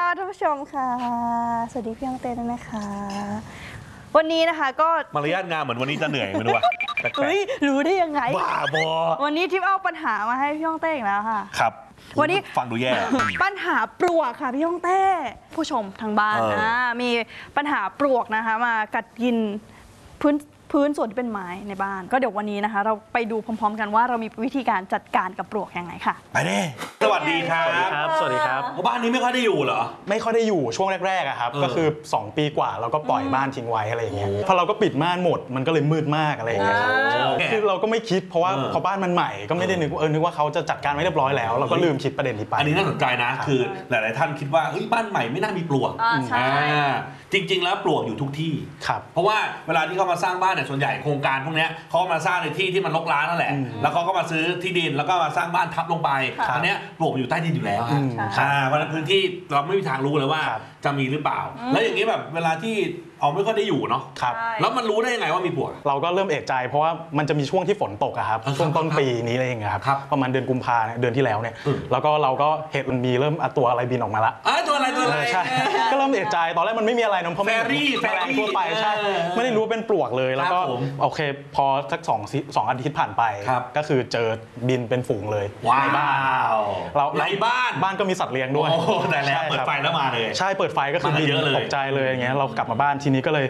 ท่านผู้ชมค่ะสวัสดีพี่ยองเต้ด้วยนะคะวันนี้นะคะก็มารยาทงามเหมือนวันนี้จะเหนื่อยไม่รู้ว่าเฮ้ยรู้ได้ยังไงบ้าบอวันนี้ทิพย์เอาปัญหามาให้พี่ยองเต้อีกแล้วค่ะครับวันนี้ฟังดูแย่ปัญหาปลวกค่ะพี่ยองเต้ผู้ชมทางบ้านมีปัญหาปลวกนะคะมากัดกินพื้นส่วนที่เป็นไม้ในบ้านก็เดี๋ยววันนี้นะคะเราไปดูพร้อมๆกันว่าเรามีวิธีการจัดการกับปลวกยังไงค่ะไปดิสวัสดีครับสวัสดีครับบ้านนี้ไม่ค่อยได้อยู่เหรอไม่ค่อยได้อยู่ช่วงแรกๆอะครับก็คือ2 ปีกว่าเราก็ปล่อยบ้านทิ้งไว้อะไรอย่างเงี้ยพอเราก็ปิดม่านหมดมันก็เลยมืดมากอะไรอย่างเงี้ยครับคือเราก็ไม่คิดเพราะว่าพอบ้านมันใหม่ก็ไม่ได้นึกว่าเขาจะจัดการไว้เรียบร้อยแล้วเราก็ลืมคิดประเด็นนี้ไปอันนี้น่าสนใจนะคือหลายๆท่านคิดว่าเฮ้ยบ้านใหม่ไม่น่ามีปลวกจริงๆแล้วปลวกอยู่ทุกที่เพราะว่าเวลาที่เขามาสร้างบ้านเนี่ยส่วนใหญ่โครงการพวกนี้เขามาสร้างในที่ที่มันรกร้างนั่นแหละแล้วเขาก็มาซื้อที่ดินแล้วก็มาสร้างบ้านทับลงไปอันนี้ปลวกอยู่ใต้ดินอยู่แล้วเพราะฉะนั้นพื้นที่เราไม่มีทางรู้เลยว่าจะมีหรือเปล่าแล้วอย่างนี้แบบเวลาที่เอาไม่ค่อยได้อยู่เนาะแล้วมันรู้ได้ยังไงว่ามีปลวกเราก็เริ่มเอะใจเพราะว่ามันจะมีช่วงที่ฝนตกอะครับช่วงต้นปีนี้อะไรอย่างเงี้ยครับประมาณเดือนกุมภาเดือนที่แล้วเนี่ยแล้วก็เราก็เห็นมันมีเริ่มตัวอะไรบินออกมาละตัวอะไรใช่ก็เริ่มเอะใจตอนแรกมันไม่มีอะไรนะเพราะมันแมลงทั่วไปใช่ไม่ได้รู้เป็นปลวกเลยแล้วก็โอเคพอสัก2 อาทิตย์ผ่านไปก็คือเจอบินเป็นฝูงเลยในบ้านเราในบ้านก็มีสัตว์เลี้ยงด้วยแต่แล้วเปิดไฟแล้วมาเลยใช่เปิดไฟก็คือบินตกใจเลยอย่างเงี้ยเรากลับมาบ้านทีนี้ก็เลย